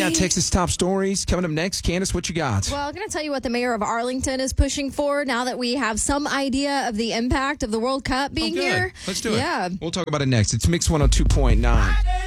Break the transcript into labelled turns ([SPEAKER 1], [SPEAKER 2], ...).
[SPEAKER 1] got Texas top stories coming up next. Candace, what you got?
[SPEAKER 2] Well, I'm going to tell you what the mayor of Arlington is pushing for now that we have some idea of the impact of the World Cup being here.
[SPEAKER 1] Let's do it.
[SPEAKER 2] Yeah.
[SPEAKER 1] We'll talk about it next. It's Mix 102.9.